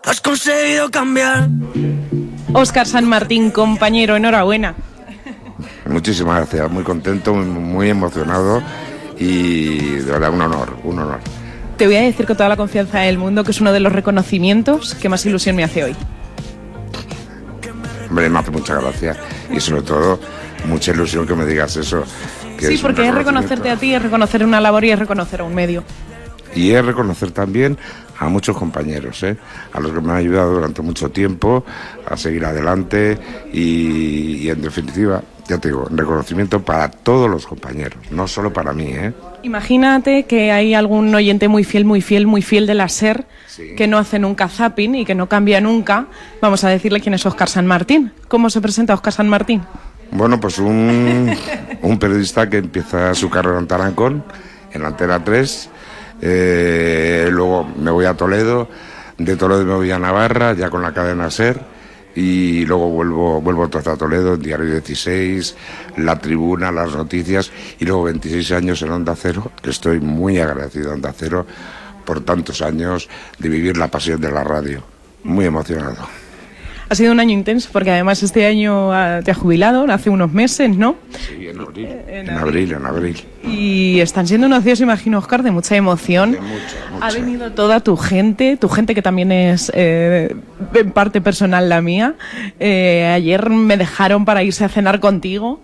Has conseguido cambiar. Óscar San Martín, compañero, enhorabuena. Muchísimas gracias, muy contento, muy emocionado y de verdad un honor, un honor. Te voy a decir con toda la confianza del mundo que es uno de los reconocimientos que más ilusión me hace hoy. Hombre, me hace mucha gracia y sobre todo mucha ilusión que me digas eso. Que sí, es porque es reconocerte a ti, es reconocer una labor y es reconocer a un medio. Y es reconocer también a muchos compañeros, a los que me han ayudado durante mucho tiempo a seguir adelante y en definitiva, ya te digo, reconocimiento para todos los compañeros, no solo para mí. Imagínate que hay algún oyente muy fiel de la SER, sí, que no hace nunca zapping y que no cambia nunca. Vamos a decirle quién es Óscar San Martín. ¿Cómo se presenta Óscar San Martín? Bueno, pues un periodista que empieza su carrera en Tarancón, en la Antena 3. Luego me voy a Toledo, de Toledo me voy a Navarra, ya con la cadena SER, y luego vuelvo otra vez a Toledo, Diario 16, La Tribuna, Las Noticias, y luego 26 años en Onda Cero, que estoy muy agradecido a Onda Cero por tantos años de vivir la pasión de la radio. Muy emocionado. Ha sido un año intenso, porque además este año te has jubilado, hace unos meses, ¿no? Sí, en abril. En abril. Y están siendo unos días, imagino, Óscar, de mucha emoción. De mucha. Ha venido toda tu gente que también es en parte personal la mía. Ayer me dejaron para irse a cenar contigo.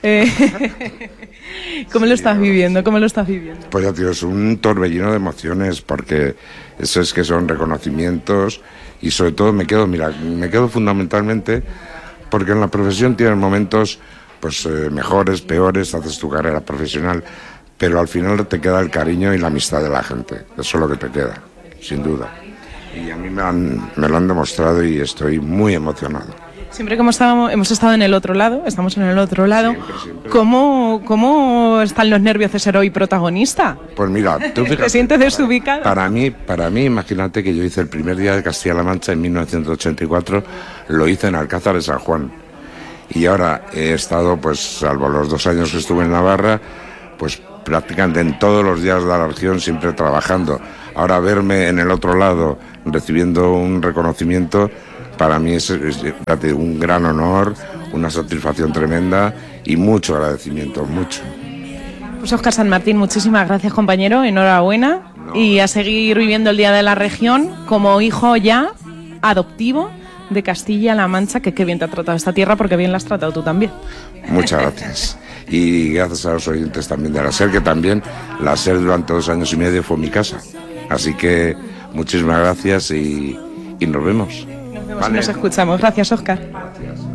¿Cómo lo estás viviendo? Pues ya, tío, es un torbellino de emociones, porque eso es que son reconocimientos y sobre todo me quedo fundamentalmente porque en la profesión tienes momentos pues mejores, peores, haces tu carrera profesional, pero al final te queda el cariño y la amistad de la gente, eso es lo que te queda, sin duda. Y a mí me lo han demostrado y estoy muy emocionado. Siempre que hemos estado en el otro lado, estamos en el otro lado, siempre. ¿Cómo están los nervios de ser hoy protagonista? Pues mira, tú fíjate. ¿Te sientes desubicado? Para mí, imagínate que yo hice el primer día de Castilla-La Mancha en 1984, lo hice en Alcázar de San Juan. Y ahora he estado, pues salvo los 2 años que estuve en Navarra, pues prácticamente en todos los días de la región, siempre trabajando. Ahora verme en el otro lado, recibiendo un reconocimiento, para mí es un gran honor, una satisfacción tremenda y mucho agradecimiento, mucho. Pues Óscar San Martín, muchísimas gracias, compañero, enhorabuena. Y a seguir viviendo el Día de la Región como hijo ya adoptivo de Castilla-La Mancha, que qué bien te ha tratado esta tierra, porque bien la has tratado tú también. Muchas gracias. Y gracias a los oyentes también de la SER, que también la SER durante 2 años y medio fue mi casa. Así que muchísimas gracias y nos vemos. Nos escuchamos. Gracias, Óscar. Gracias.